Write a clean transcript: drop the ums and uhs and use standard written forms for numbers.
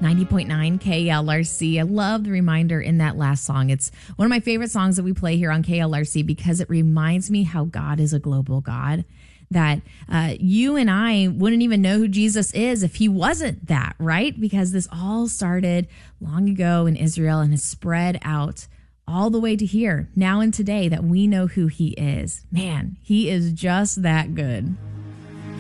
90.9 KLRC. I love the reminder in that last song. It's one of my favorite songs that we play here on KLRC because it reminds me how God is a global God, that you and I wouldn't even know who Jesus is if he wasn't that, right? Because this all started long ago in Israel and has spread out all the way to here, now and today, that we know who he is. Man, he is just that good.